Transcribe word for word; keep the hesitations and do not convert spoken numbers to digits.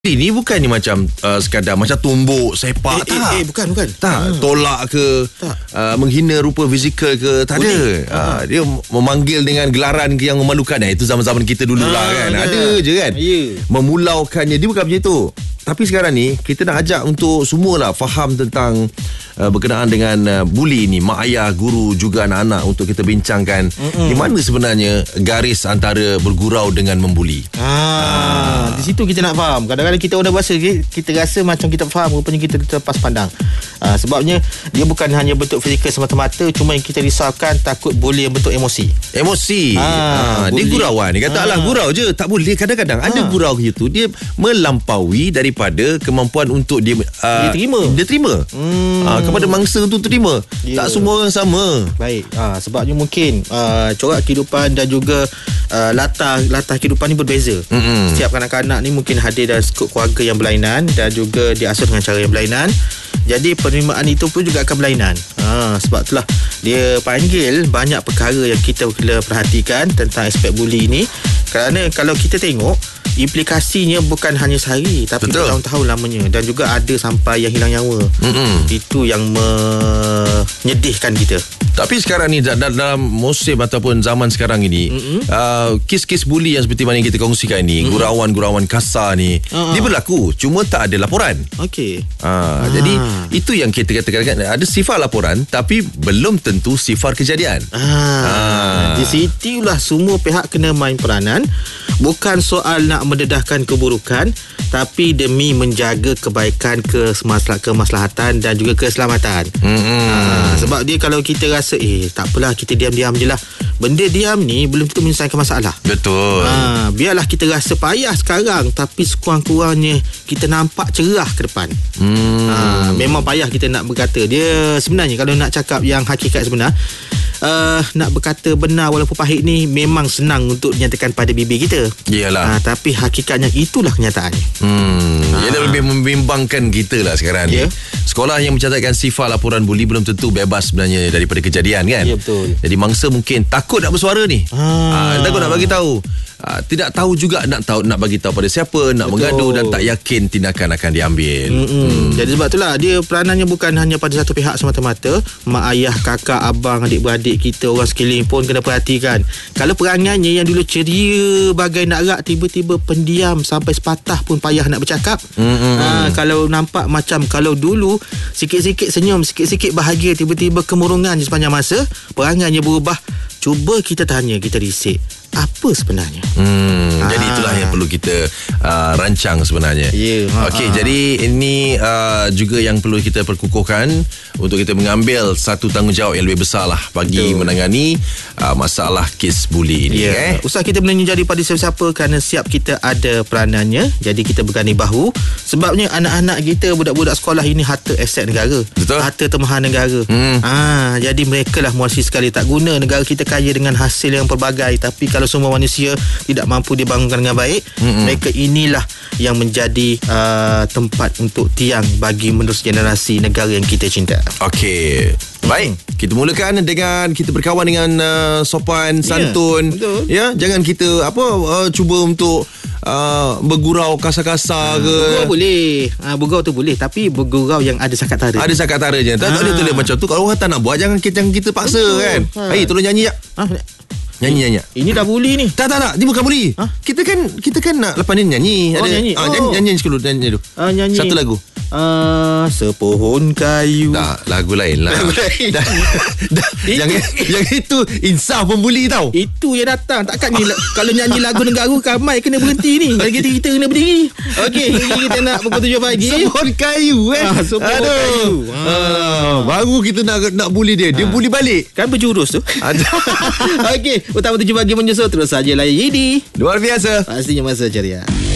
Ini bukannya macam uh, sekadar macam tumbuk, sepak, eh, tak. Eh, eh bukan, bukan. Tak, hmm. tolak ke, tak. Uh, menghina rupa fizikal ke, tak Boleh. ada. Uh, dia memanggil dengan gelaran yang memalukan. Eh, itu zaman-zaman kita dulu ha, lah kan. Ada, ada je kan. Yeah. Memulaukannya, dia bukan macam itu. Tapi sekarang ni, kita nak ajak untuk semualah faham tentang uh, berkenaan dengan uh, buli ni. Mak ayah, guru, juga anak-anak untuk kita bincangkan Mm-mm. di mana sebenarnya garis antara bergurau dengan membuli. Ah, ha. Di situ kita nak faham. Kadang-kadang kita orang bahasa, kita rasa macam kita faham, rupanya kita terlepas pandang. Ha, sebabnya, dia bukan hanya bentuk fizikal semata-mata, cuma yang kita risaukan takut buli yang bentuk emosi. Emosi? Ha, ha, dia gurauan. Dia kata, ha. alah gurau je. Tak boleh. Kadang-kadang ha. ada gurau itu, dia melampaui dari daripada kemampuan untuk dia uh, dia terima dia terima hmm. uh, kepada mangsa untuk terima. Yeah. Tak semua orang sama. Baik. Uh, sebabnya mungkin uh, corak kehidupan dan juga uh, latar latar kehidupan ni berbeza. Mm-hmm. Setiap kanak-kanak ni mungkin hadir dalam skop keluarga yang berlainan dan juga diasuh dengan cara yang berlainan. Jadi penerimaan itu pun juga akan berlainan. Ha, sebab itulah dia panggil banyak perkara yang kita kena perhatikan tentang aspek buli ini. Kerana kalau kita tengok, implikasinya bukan hanya sehari tapi Betul. bertahun-tahun lamanya, dan juga ada sampai yang hilang nyawa. Mm-hmm. Itu yang menyedihkan kita. Tapi sekarang ni dalam musim ataupun zaman sekarang ini, mm-hmm. uh, kes-kes buli yang seperti mana yang kita kongsikan ni, mm-hmm. gurauan-gurauan kasar ni, uh-huh. dia berlaku, cuma tak ada laporan. Okey. Uh, ah. Jadi itu yang kita katakan kan, ada sifar laporan tapi belum tentu sifar kejadian. Ah. Ah. Di situlah semua pihak kena main peranan. Bukan soal nak mendedahkan keburukan, tapi demi menjaga kebaikan, kemaslahatan dan juga keselamatan. Mm-hmm. Ha, sebab dia kalau kita rasa eh tak apalah, kita diam-diam je lah, benda diam ni belum tentu menyelesaikan masalah. Betul. Ha, biarlah kita rasa payah sekarang, tapi sekurang-kurangnya kita nampak cerah ke depan. Mm. Ha, memang payah kita nak berkata. Dia sebenarnya kalau nak cakap yang hakikat sebenar, Uh, nak berkata benar walaupun pahit ni memang senang untuk dinyatakan pada bibir kita. Iyalah. Uh, tapi hakikatnya itulah kenyataannya. Hmm, uh. Ia lebih membimbangkan kita lah sekarang yeah. ni. Sekolah yang mencatatkan sifar laporan buli belum tentu bebas sebenarnya daripada kejadian kan. Ya, betul. Jadi mangsa mungkin takut nak bersuara ni. Ah. Uh, takut nak bagi tahu. Uh, tidak tahu juga nak tahu nak bagi tahu pada siapa, nak Betul. mengadu dan tak yakin tindakan akan diambil. Hmm. Jadi sebab itulah dia peranannya bukan hanya pada satu pihak semata-mata. Mak ayah, kakak, abang, adik-beradik kita, orang sekeliling pun kena perhatikan. Kalau perangannya yang dulu ceria bagai nak rak, tiba-tiba pendiam sampai sepatah pun payah nak bercakap. Hmm. Ha, kalau nampak macam kalau dulu sikit-sikit senyum, sikit-sikit bahagia, tiba-tiba kemurungan sepanjang masa, perangannya berubah. Cuba kita tanya, kita risik, apa sebenarnya? Hmm, jadi itulah yang perlu kita uh, rancang sebenarnya. Yeah, Okey, jadi ini uh, juga yang perlu kita perkukuhkan untuk kita mengambil satu tanggungjawab yang lebih besar lah bagi Betul. menangani uh, masalah kes buli ini. Yeah. Eh. Usah kita menjadi pada siapa-siapa, kerana siap kita ada peranannya. Jadi kita berganding bahu. Sebabnya anak-anak kita, budak-budak sekolah ini harta aset negara. Betul. Harta temuan negara. Hmm. Ah, jadi mereka lah muasir sekali. Tak guna negara kita kaya dengan hasil yang pelbagai, tapi kalau semua manusia tidak mampu dibangunkan dengan baik, mm-hmm. mereka inilah yang menjadi uh, tempat untuk tiang bagi menerus generasi negara yang kita cinta. Okey. Baik, kita mulakan dengan kita berkawan dengan uh, sopan, santun. Ya, ya, jangan kita apa uh, cuba untuk uh, bergurau kasar-kasar ha, ke. Bergurau boleh. Ha, bergurau tu boleh, tapi bergurau yang ada sakat tara. Ada sakat tara je. Tak ada tulis macam tu. Kalau orang tak nak buat, jangan kita kita paksa. Betul. Kan. Ha. Hey, tolong nyanyi tak? Ha. Nyanyi-nyanyi. Ini dah buli ni. Tak tak tak, dia bukan buli. Ha? Kita kan kita kan nak lepas ni nyanyi. Oh, ada nyanyi. Ah, oh. nyanyi nyanyi sekali nyanyi dulu. Ah, nyanyi. Satu lagu. Ah, sepohon kayu. Tak, lagu lain lah. Lagu lain. dah, dah, yang yang itu insaf pembuli tau. Itu yang datang. Takkan ni kalau nyanyi lagu negara ramai kena berhenti ni. Lagi kita, kita kena berdiri. Okey, kita nak pukul tujuh pagi. Sepohon kayu eh. Ah, sepohon Aduh. kayu. Ah. Ah, baru kita nak nak buli dia. Dia ah. buli balik. Kan berjurus tu. Okey, utama tujuh pagi menyusul terus saja lah. Ini luar biasa. Pastinya masa ceria.